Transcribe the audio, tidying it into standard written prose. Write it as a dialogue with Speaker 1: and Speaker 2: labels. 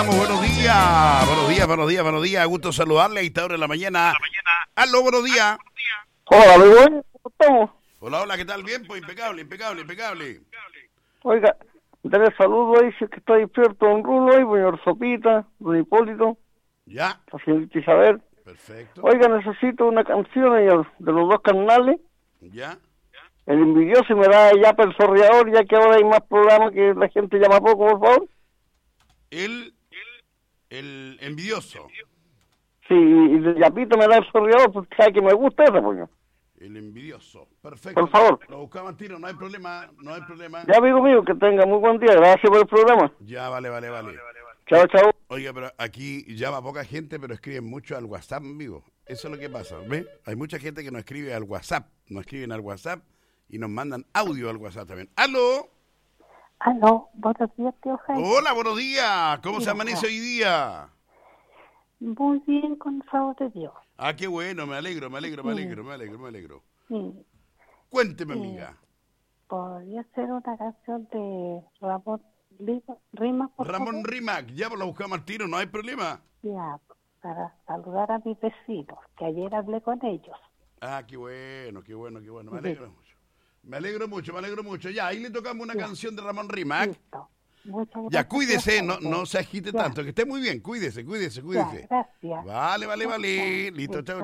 Speaker 1: Buenos días, buenos días, buenos días, buenos días. Gusto saludarle a esta hora de la mañana. Aló, buenos días.
Speaker 2: Hola, muy bueno, ¿cómo estamos?
Speaker 1: Hola, hola, ¿qué tal? Bien, pues impecable, impecable, impecable.
Speaker 2: Oiga, darle saludo ahí, si es que está despierto don Rulo ahí, señor Sopita, don Hipólito,
Speaker 1: Ya,
Speaker 2: la señorita Isabel.
Speaker 1: perfecto.
Speaker 2: Oiga, necesito una canción señor, de los dos carnales,
Speaker 1: Ya,
Speaker 2: el envidioso, y me da ya para el sorreador, ya que ahora hay más programas que la gente llama poco, por favor.
Speaker 1: el envidioso.
Speaker 2: Sí, y de Yapito me da el sorreador, porque sabe que me gusta ese, pues.
Speaker 1: El envidioso. Perfecto.
Speaker 2: Por favor.
Speaker 1: Lo buscamos al tiro, no hay problema, no hay problema.
Speaker 2: Ya, amigo mío, que tenga muy buen día, gracias por el programa.
Speaker 1: Ya, vale, vale, vale.
Speaker 2: Chao, chao.
Speaker 1: Oiga, pero aquí llama poca gente, pero escriben mucho al WhatsApp, amigo. Eso es lo que pasa, ¿ves? Hay mucha gente que no escribe al WhatsApp, no escriben al WhatsApp y nos mandan audio al WhatsApp también. ¡Aló!
Speaker 3: Aló, buenos días, tío Jaime.
Speaker 1: Hola, buenos días. ¿Cómo se amanece hoy día?
Speaker 3: Muy bien, con el favor de Dios.
Speaker 1: Ah, qué bueno, me alegro, me alegro, me alegro, me alegro, me alegro.
Speaker 3: Sí.
Speaker 1: Cuénteme, amiga.
Speaker 3: Podría ser una canción de Ramón Rimas, por
Speaker 1: Ramón
Speaker 3: favor.
Speaker 1: Rimac, ya la buscamos al tiro, no hay problema.
Speaker 3: Ya, para saludar a mis vecinos, que ayer hablé con ellos.
Speaker 1: Ah, qué bueno, qué bueno, qué bueno. Me alegro mucho. Me alegro mucho, me alegro mucho. Ya, ahí le tocamos una canción de Ramón Rimac.
Speaker 3: Listo. Muchas gracias.
Speaker 1: Ya, cuídese,
Speaker 3: tío Jaime.
Speaker 1: no se agite tanto, que esté muy bien, cuídese, cuídese, cuídese.
Speaker 3: Ya, gracias.
Speaker 1: Vale, vale, vale. Listo, chao.